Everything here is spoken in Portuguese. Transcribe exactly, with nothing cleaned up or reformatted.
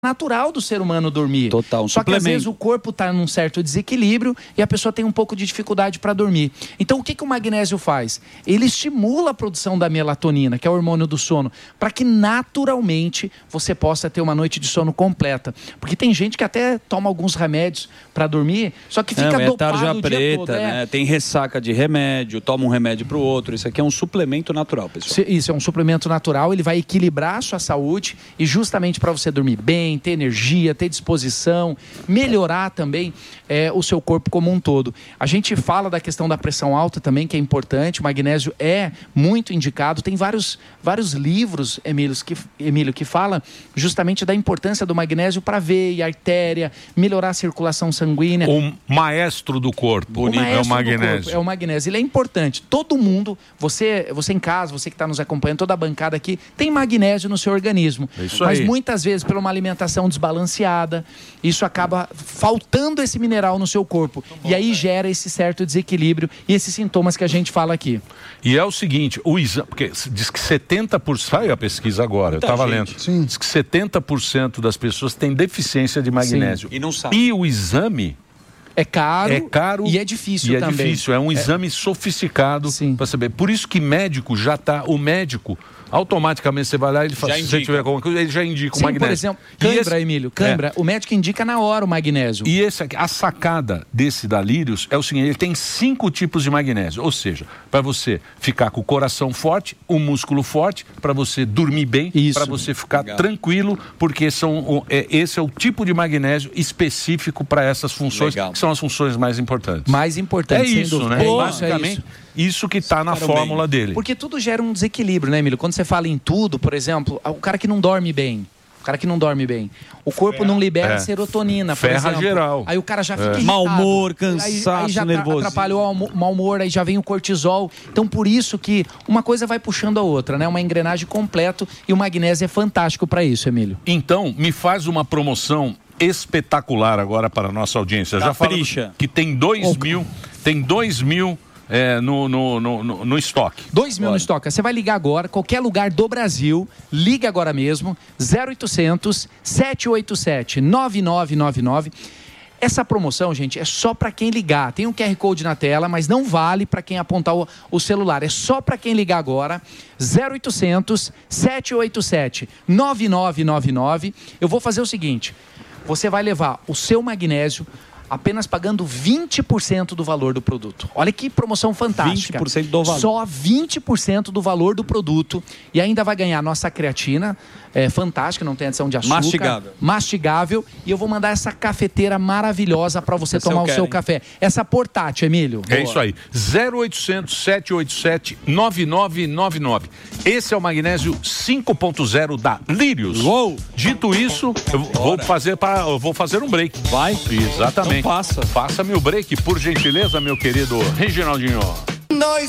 natural do ser humano dormir. Total, um Só que às vezes o corpo está num certo desequilíbrio e a pessoa tem um pouco de dificuldade para dormir. Então o que, que o magnésio faz? Ele estimula a produção da melatonina, que é o hormônio do sono, para que naturalmente você possa ter uma noite de sono completa. Porque tem gente que até toma alguns remédios para dormir, só que fica é, dopado é tarja o preta, dia todo. né? É. Tem ressaca de remédio, toma um remédio para o outro. Isso aqui é um suplemento natural, pessoal. Isso é um suplemento natural, ele vai equilibrar a sua saúde e justamente para você dormir bem, ter energia, ter disposição, melhorar também é, o seu corpo como um todo. A gente fala da questão da pressão alta também, que é importante. O magnésio é muito indicado. Tem vários, vários livros, Emílio, que, Emílio, que fala justamente da importância do magnésio para a veia, artéria, melhorar a circulação sanguínea. O maestro do corpo o maestro é o magnésio. Do corpo, é o magnésio. Ele é importante. Todo mundo, você, você em casa, você que está nos acompanhando, toda a bancada aqui, tem magnésio no seu organismo. É isso Mas aí. muitas vezes, por uma alimentação desbalanceada, isso acaba faltando esse mineral no seu corpo. Bom, e aí né? gera esse certo desequilíbrio e esses sintomas que a gente fala aqui. E é o seguinte, o exame, porque diz que setenta por cento, saiu a pesquisa agora, Muita eu estava lendo, Sim. diz que setenta por cento das pessoas têm deficiência de magnésio. Sim. E não sabe. E o exame... É caro, é caro e é difícil e também. é difícil, é um exame é. sofisticado para saber. Por isso que médico já está, o médico, automaticamente você vai lá e ele fala, se você tiver alguma coisa, ele já indica Sim, o magnésio. Por exemplo, cãibra, esse, Emílio, cãibra, é. o médico indica na hora o magnésio. E esse aqui, a sacada desse da Lírios é o seguinte, ele tem cinco tipos de magnésio, ou seja, para você ficar com o coração forte, o músculo forte, para você dormir bem, para você ficar Legal. tranquilo, porque são, é, esse é o tipo de magnésio específico para essas funções, Legal. que são as funções mais importantes. Mais importantes, É isso, né? É Basicamente, isso. isso que está na fórmula bem. dele. Porque tudo gera um desequilíbrio, né, Emílio? Quando você fala em tudo, por exemplo, o cara que não dorme bem, o cara que não dorme bem, o corpo Ferra. não libera é. serotonina, por Ferra exemplo. geral. Aí o cara já fica é. irritado. Mau humor, cansaço, aí, aí já nervoso. atrapalhou o mau humor, aí já vem o cortisol. Então, por isso que uma coisa vai puxando a outra, né? Uma engrenagem completa e o magnésio é fantástico para isso, Emílio. Então, me faz uma promoção espetacular agora para a nossa audiência. Já falamos que tem dois mil, tem dois mil é, no, no, no, no, no estoque. dois mil no estoque. Você vai ligar agora, qualquer lugar do Brasil, liga agora mesmo, zero oitocentos, sete oito sete, nove nove nove nove. Essa promoção, gente, é só para quem ligar. Tem um Q R Code na tela, mas não vale para quem apontar o, o celular. É só para quem ligar agora, zero oitocentos, sete oito sete, nove nove nove nove. Eu vou fazer o seguinte, você vai levar o seu magnésio apenas pagando vinte por cento do valor do produto. Olha que promoção fantástica. vinte por cento do valor. Só vinte por cento do valor do produto. E ainda vai ganhar nossa creatina, é, fantástica, não tem adição de açúcar. Mastigável. Mastigável. E eu vou mandar essa cafeteira maravilhosa para você Essa tomar o quero, seu hein? café. Essa portátil, Emílio. É Boa. isso aí. zero oitocentos, sete oito sete, nove nove nove nove. Esse é o magnésio cinco ponto zero da Lírios. Uou. Dito isso, eu vou fazer, pra, eu vou fazer um break. Vai? Exatamente. Então passa. Faça-me o break, por gentileza, meu querido Reginaldinho. Nós